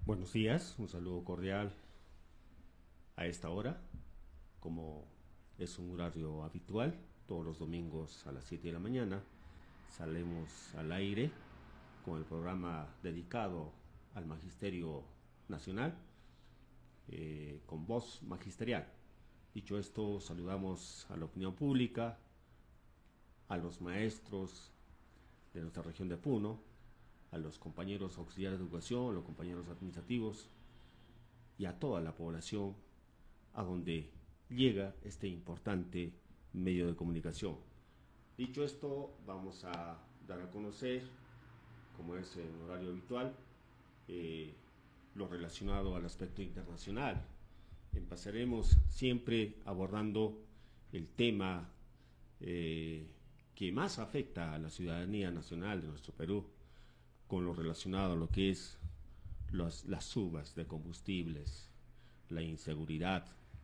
Buenos días, un saludo cordial a esta hora, como es un horario habitual, todos los domingos a las 7 de la mañana salimos al aire con el programa dedicado al Magisterio Nacional, con voz magisterial. Dicho esto, saludamos a la opinión pública, a los maestros de nuestra región de Puno, a los compañeros auxiliares de educación, a los compañeros administrativos y a toda la población a donde llega este importante medio de comunicación. Dicho esto, vamos a dar a conocer, como es en horario habitual, lo relacionado al aspecto internacional. Empezaremos siempre abordando el tema que más afecta a la ciudadanía nacional de nuestro Perú, con lo relacionado a lo que es las subas de combustibles, la inseguridad.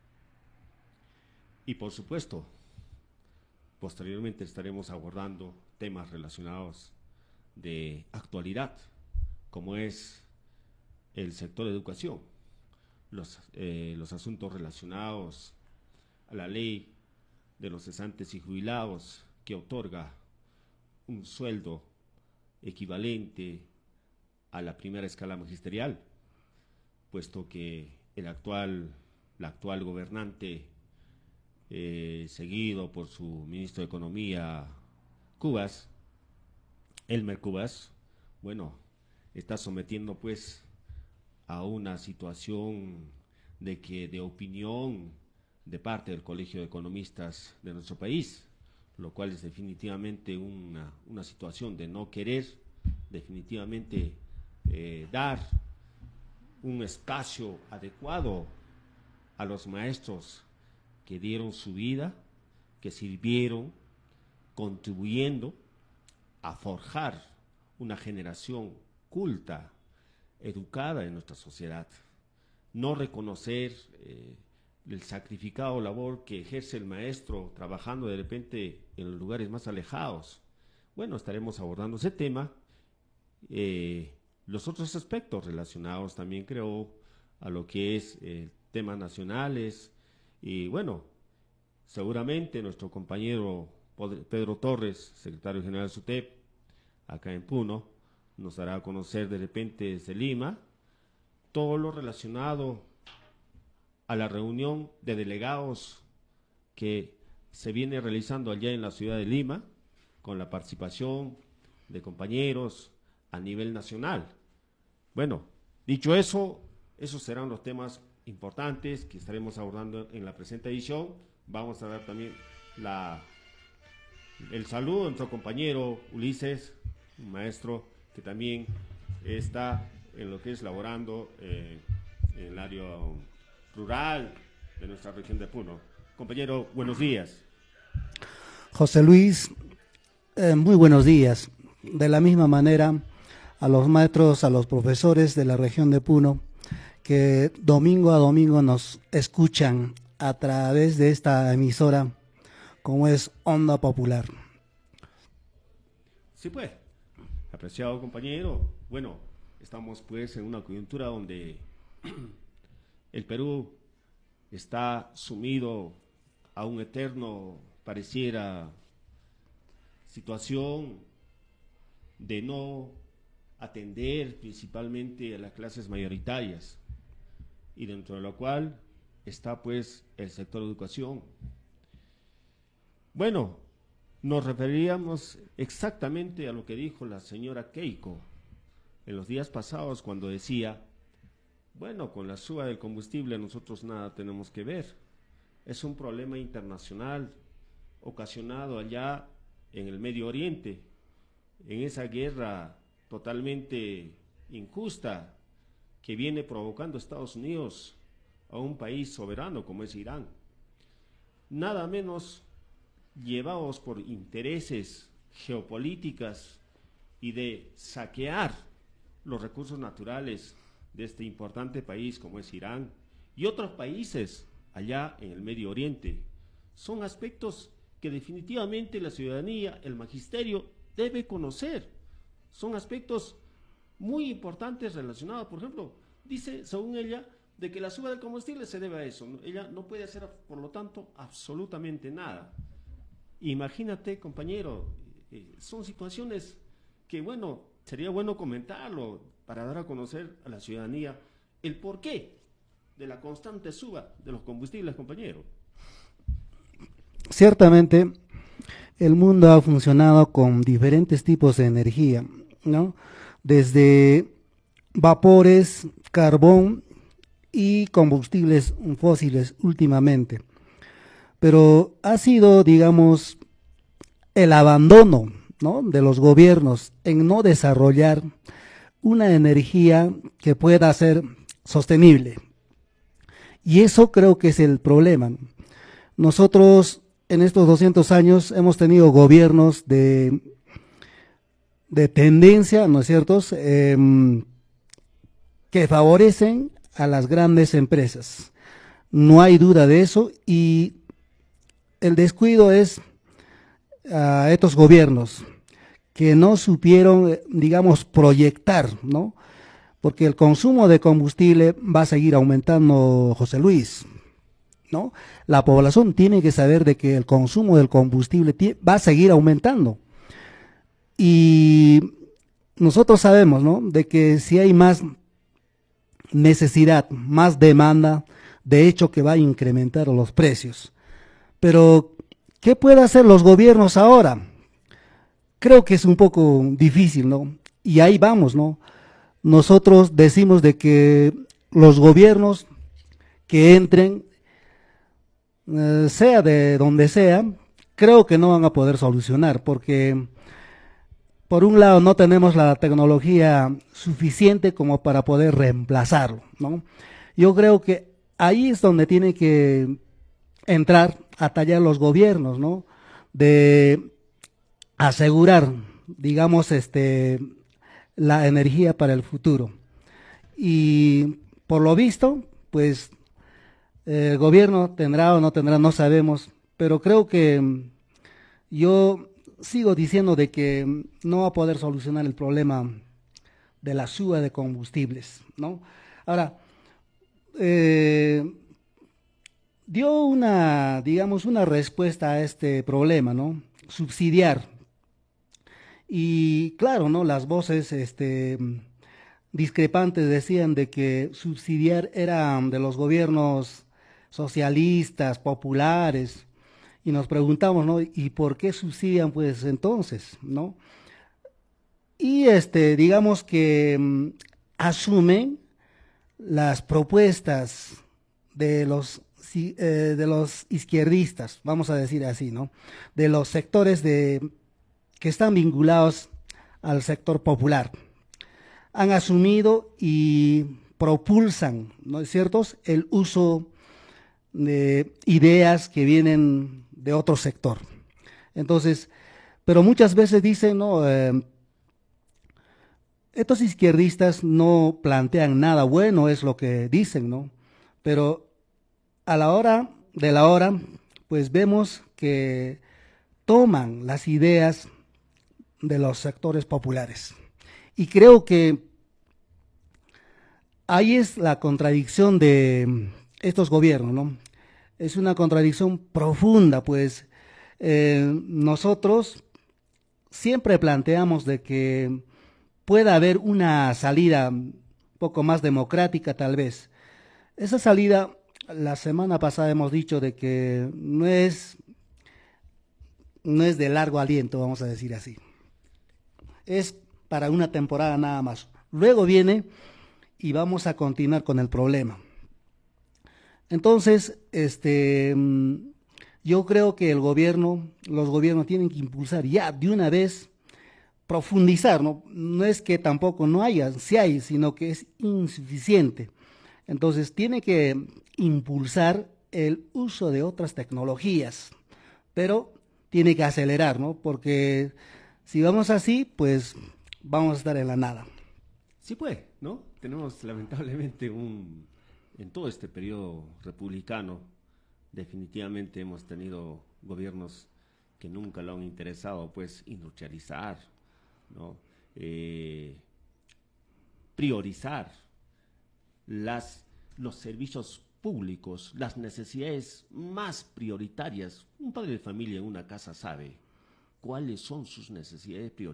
Y por supuesto, posteriormente estaremos abordando temas relacionados de actualidad, como es el sector de educación, los asuntos relacionados a la ley de los cesantes y jubilados, que otorga un sueldo equivalente a la primera escala magisterial, puesto que la actual gobernante, seguido por su ministro de Economía, Cubas, Elmer Cubas, bueno, está sometiendo pues a una situación de opinión de parte del Colegio de Economistas de nuestro país, lo cual es definitivamente una situación de no querer definitivamente dar un espacio adecuado a los maestros que dieron su vida, que sirvieron contribuyendo a forjar una generación culta, educada en nuestra sociedad. No reconocer el sacrificado labor que ejerce el maestro trabajando de repente en los lugares más alejados. Bueno, estaremos abordando ese tema. Los otros aspectos relacionados también, creo, a lo que es temas nacionales. Y bueno, seguramente nuestro compañero Pedro Torres, secretario general de SUTEP, acá en Puno, nos dará a conocer de repente desde Lima todo lo relacionado a la reunión de delegados que se viene realizando allá en la ciudad de Lima, con la participación de compañeros a nivel nacional. Bueno, dicho eso, esos serán los temas importantes que estaremos abordando en la presente edición. Vamos a dar también el saludo a nuestro compañero Ulises, un maestro que también está en lo que es laborando en el área rural de nuestra región de Puno. Compañero, buenos días. José Luis, muy buenos días. De la misma manera, a los maestros, a los profesores de la región de Puno, que domingo a domingo nos escuchan a través de esta emisora, como es Onda Popular. Sí, pues, apreciado compañero, bueno, estamos pues en una coyuntura donde el Perú está sumido a un eterno, pareciera, situación de no atender principalmente a las clases mayoritarias, y dentro de lo cual está pues el sector de educación. Bueno, nos referiríamos exactamente a lo que dijo la señora Keiko en los días pasados, cuando decía: bueno, con la suba del combustible nosotros nada tenemos que ver, es un problema internacional ocasionado allá en el Medio Oriente, en esa guerra totalmente injusta que viene provocando Estados Unidos a un país soberano como es Irán. Nada menos llevados por intereses geopolíticas y de saquear los recursos naturales de este importante país como es Irán y otros países allá en el Medio Oriente. Son aspectos que definitivamente la ciudadanía, el magisterio, debe conocer. Son aspectos muy importantes relacionados, por ejemplo, dice, según ella, de que la suba del combustible se debe a eso, ¿no? Ella no puede hacer, por lo tanto, absolutamente nada. Imagínate, compañero, son situaciones que, bueno, sería bueno comentarlo para dar a conocer a la ciudadanía el porqué de la constante suba de los combustibles, compañero. Ciertamente, el mundo ha funcionado con diferentes tipos de energía, ¿no? Desde vapores, carbón y combustibles fósiles últimamente. Pero ha sido, digamos, el abandono, ¿no?, de los gobiernos en no desarrollar una energía que pueda ser sostenible. Y eso creo que es el problema. Nosotros en estos 200 años hemos tenido gobiernos de tendencia, ¿no es cierto?, que favorecen a las grandes empresas. No hay duda de eso, y el descuido es a estos gobiernos que no supieron, digamos, proyectar, ¿no? Porque el consumo de combustible va a seguir aumentando, José Luis, ¿no? La población tiene que saber de que el consumo del combustible va a seguir aumentando. Y nosotros sabemos, ¿no?, de que si hay más necesidad, más demanda, de hecho que va a incrementar los precios. Pero, ¿qué pueden hacer los gobiernos ahora? Creo que es un poco difícil, ¿no? Y ahí vamos, ¿no? Nosotros decimos de que los gobiernos que entren, sea de donde sea, creo que no van a poder solucionar, porque por un lado no tenemos la tecnología suficiente como para poder reemplazarlo, ¿no? Yo creo que ahí es donde tiene que entrar a tallar los gobiernos, ¿no? De asegurar, digamos, la energía para el futuro. Y por lo visto, pues el gobierno tendrá o no tendrá, no sabemos, pero creo que yo sigo diciendo de que no va a poder solucionar el problema de la suba de combustibles, ¿no? Ahora, dio una, digamos, una respuesta a este problema, ¿no? Subsidiar. Y claro, ¿no?, las voces discrepantes decían de que subsidiar era de los gobiernos socialistas, populares, y nos preguntamos, ¿no?, ¿y por qué subsidian pues entonces, ¿no? Y digamos que asumen las propuestas de de los izquierdistas, vamos a decir así, ¿no? De los sectores que están vinculados al sector popular. Han asumido y propulsan, ¿no es cierto?, el uso de ideas que vienen de otro sector. Entonces, pero muchas veces dicen, no, estos izquierdistas no plantean nada bueno, es lo que dicen, ¿no? Pero a la hora de la hora, pues vemos que toman las ideas de los sectores populares. Y creo que ahí es la contradicción de estos gobiernos, ¿no? Es una contradicción profunda, pues nosotros siempre planteamos de que pueda haber una salida un poco más democrática tal vez. Esa salida, la semana pasada hemos dicho de que no es de largo aliento, vamos a decir así. Es para una temporada nada más. Luego viene y vamos a continuar con el problema. Entonces, yo creo que los gobiernos tienen que impulsar ya de una vez, profundizar, ¿no? No es que tampoco no haya, sí hay, sino que es insuficiente. Entonces, tiene que impulsar el uso de otras tecnologías, pero tiene que acelerar, ¿no? Porque si vamos así, pues vamos a estar en la nada. Sí, pues, ¿no? Tenemos lamentablemente en todo este periodo republicano, definitivamente hemos tenido gobiernos que nunca lo han interesado, pues, industrializar, ¿no? Priorizar los servicios públicos, las necesidades más prioritarias. Un padre de familia en una casa sabe cuáles son sus necesidades prioritarias